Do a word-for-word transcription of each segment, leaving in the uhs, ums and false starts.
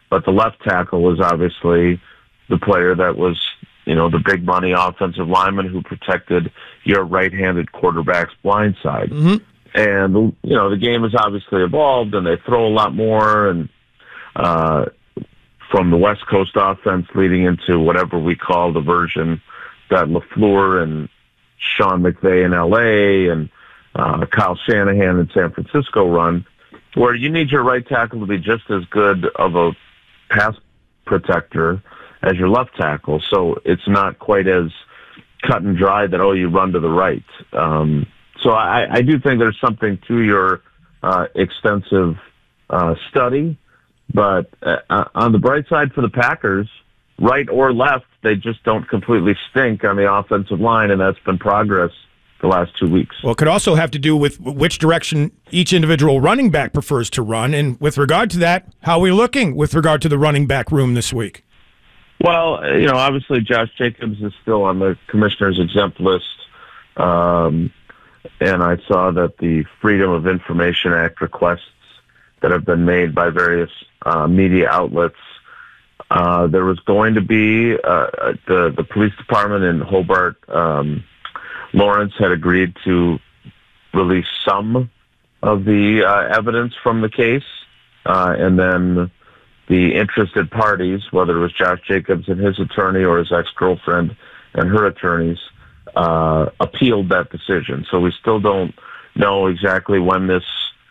but the left tackle was obviously the player that was, you know, the big money offensive lineman who protected your right-handed quarterback's blind side. Mm-hmm. And, you know, the game has obviously evolved, and they throw a lot more, and uh, from the West Coast offense leading into whatever we call the version that LaFleur and Sean McVay in L A and uh, Kyle Shanahan in San Francisco run, where you need your right tackle to be just as good of a pass protector as your left tackle. So it's not quite as cut and dry that, oh, you run to the right. Um, so I, I do think there's something to your uh, extensive uh, study. But uh, on the bright side for the Packers, right or left, they just don't completely stink on the offensive line, and that's been progress the last two weeks. Well, it could also have to do with which direction each individual running back prefers to run. And with regard to that, how are we looking with regard to the running back room this week? Well, you know, obviously Josh Jacobs is still on the commissioner's exempt list. Um, and I saw that the Freedom of Information Act requests that have been made by various uh, media outlets, uh, there was going to be uh, the, the police department in Hobart, um, Lawrence had agreed to release some of the uh, evidence from the case, uh, and then the interested parties, whether it was Josh Jacobs and his attorney or his ex-girlfriend and her attorneys, uh, appealed that decision. So we still don't know exactly when this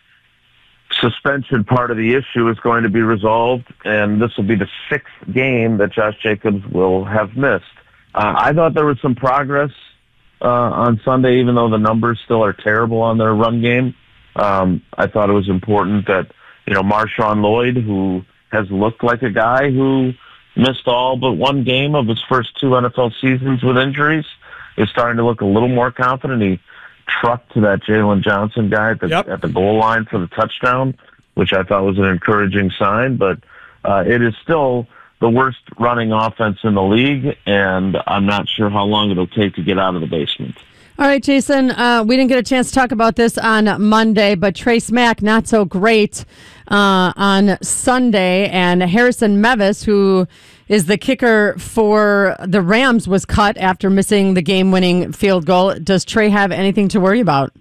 suspension part of the issue is going to be resolved, and this will be the sixth game that Josh Jacobs will have missed. Uh, I thought there was some progress uh, on Sunday, even though the numbers still are terrible on their run game. Um, I thought it was important that, you know, Marshawn Lloyd, who has looked like a guy who missed all but one game of his first two N F L seasons with injuries, is starting to look a little more confident. He trucked to that Jalen Johnson guy at the, yep. at the goal line for the touchdown, which I thought was an encouraging sign. But uh, it is still the worst running offense in the league, and I'm not sure how long it'll take to get out of the basement. All right, Jason, uh, we didn't get a chance to talk about this on Monday, but Trace Mack, not so great uh, on Sunday, and Harrison Mevis, who is the kicker for the Rams, was cut after missing the game-winning field goal. Does Trey have anything to worry about?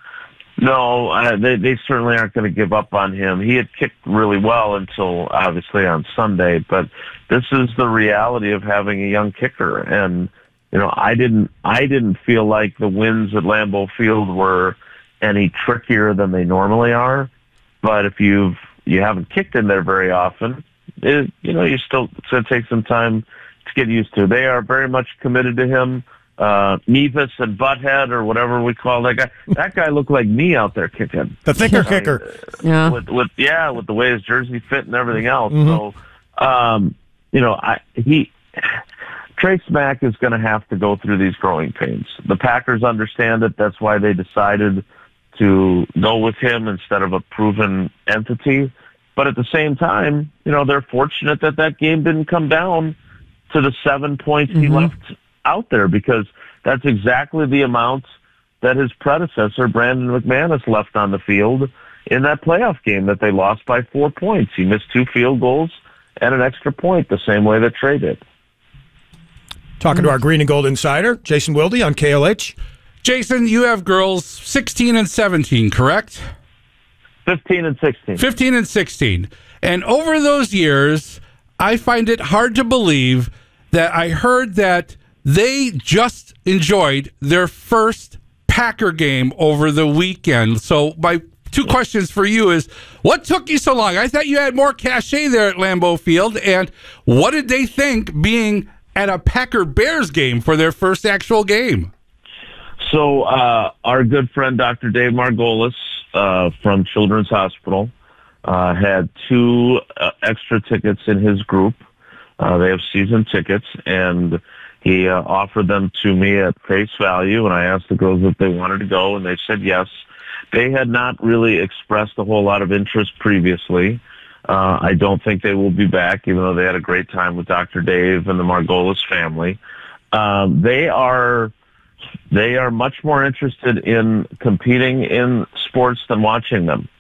No, uh, they, they certainly aren't going to give up on him. He had kicked really well until, obviously, on Sunday, but this is the reality of having a young kicker, and you know, I didn't I didn't feel like the wins at Lambeau Field were any trickier than they normally are. But if you've you haven't kicked in there very often, it, you know, you still it's going to take some time to get used to. They are very much committed to him. Uh, Mevis and Butthead, or whatever we call that guy. That guy looked like me out there kicking. The thicker I mean, kicker. Yeah. With, with yeah, with the way his jersey fit and everything else. Mm-hmm. So, um, you know, I he. Trace Mack is going to have to go through these growing pains. The Packers understand it. That's why they decided to go with him instead of a proven entity. But at the same time, you know, they're fortunate that that game didn't come down to the seven points mm-hmm. he left out there, because that's exactly the amount that his predecessor, Brandon McManus, left on the field in that playoff game that they lost by four points. He missed two field goals and an extra point, the same way that Trey did. Talking to our Green and Gold insider, Jason Wilde on K L H. Jason, you have girls sixteen and seventeen, correct? fifteen and sixteen. fifteen and sixteen. And over those years, I find it hard to believe that I heard that they just enjoyed their first Packer game over the weekend. So my two questions for you is, what took you so long? I thought you had more cachet there at Lambeau Field. And what did they think being at a Packer-Bears game for their first actual game? So uh, our good friend Doctor Dave Margolis uh, from Children's Hospital uh, had two uh, extra tickets in his group. Uh, they have season tickets, and he uh, offered them to me at face value, and I asked the girls if they wanted to go, and they said yes. They had not really expressed a whole lot of interest previously. Uh, I don't think they will be back, even though they had a great time with Doctor Dave and the Margolis family. Um, they are they are much more interested in competing in sports than watching them.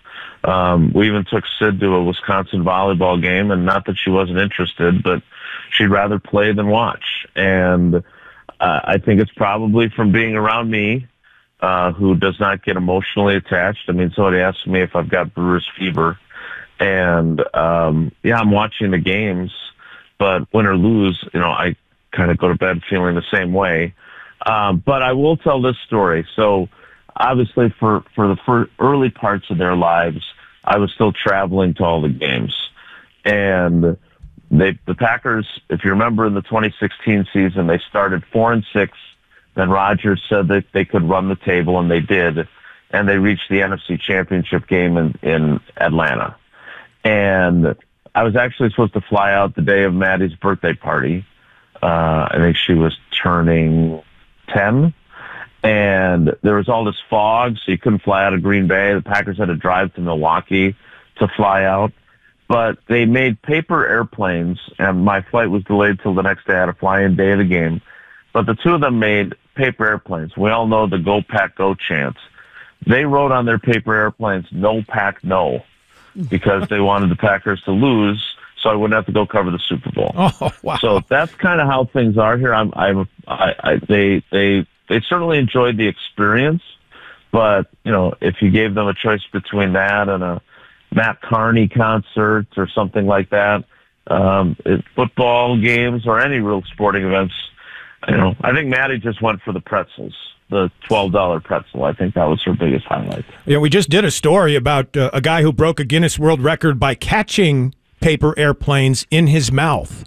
Um, we even took Sid to a Wisconsin volleyball game, and not that she wasn't interested, but she'd rather play than watch. And uh, I think it's probably from being around me, uh, who does not get emotionally attached. I mean, somebody asked me if I've got Brewers fever. And, um, yeah, I'm watching the games, but win or lose, you know, I kind of go to bed feeling the same way. Um, but I will tell this story. So, obviously, for, for the first early parts of their lives, I was still traveling to all the games. And they, the Packers, if you remember in the twenty sixteen season, they started four and six. Then Rodgers said that they could run the table, and they did. And they reached the N F C Championship game in, in Atlanta. And I was actually supposed to fly out the day of Maddie's birthday party. Uh, I think she was turning ten. And there was all this fog, so you couldn't fly out of Green Bay. The Packers had to drive to Milwaukee to fly out. But they made paper airplanes, and my flight was delayed till the next day. I had to fly in day of the game. But the two of them made paper airplanes. We all know the Go Pack Go chant. They wrote on their paper airplanes, "No Pack No," because they wanted the Packers to lose, so I wouldn't have to go cover the Super Bowl. Oh, wow. So that's kind of how things are here. I'm, I'm, I, I, they, they, they certainly enjoyed the experience, but you know, if you gave them a choice between that and a Matt Carney concert or something like that, um, it, football games or any real sporting events, you know, I think Maddie just went for the pretzels. The twelve dollar pretzel. I think that was her biggest highlight. Yeah, we just did a story about uh, a guy who broke a Guinness World Record by catching paper airplanes in his mouth.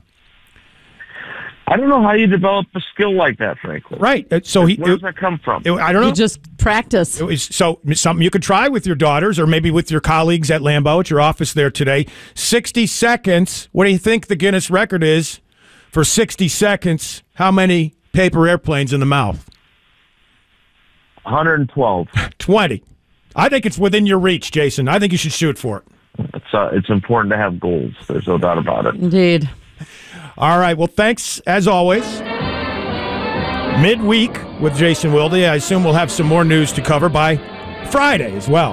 I don't know how you develop a skill like that, frankly. Right. Uh, So he, Where does it, that come from? it, I don't know. You just practice. It was, so something you could try with your daughters or maybe with your colleagues at Lambeau at your office there today. sixty seconds. What do you think the Guinness record is for sixty seconds? How many paper airplanes in the mouth? one hundred twelve. twenty. I think it's within your reach, Jason. I think you should shoot for it. It's, uh, it's important to have goals. There's no doubt about it. Indeed. All right. Well, thanks as always. Midweek with Jason Wilde. I assume we'll have some more news to cover by Friday as well.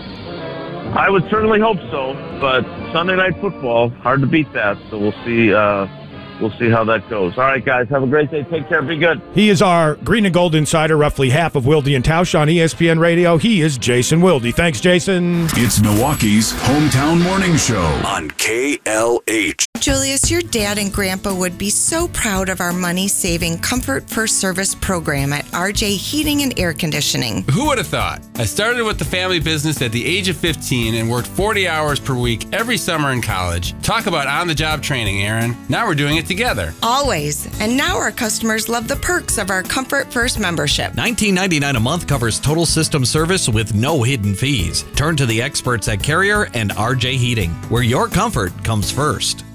I would certainly hope so, but Sunday Night Football, hard to beat that. So we'll see. Uh, we'll see how that goes. All right, guys. Have a great day. Take care. Be good. He is our Green and Gold insider, roughly half of Wilde and Tausch on E S P N Radio. He is Jason Wilde. Thanks, Jason. It's Milwaukee's hometown morning show on K L H. Julius, your dad and grandpa would be so proud of our money-saving Comfort First Service program at R J Heating and Air Conditioning. Who would have thought? I started with the family business at the age of fifteen and worked forty hours per week every summer in college. Talk about on-the-job training, Aaron. Now we're doing it together. Always. And now our customers love the perks of our Comfort First membership. nineteen ninety-nine a month covers total system service with no hidden fees. Turn to the experts at Carrier and R J Heating, where your comfort comes first.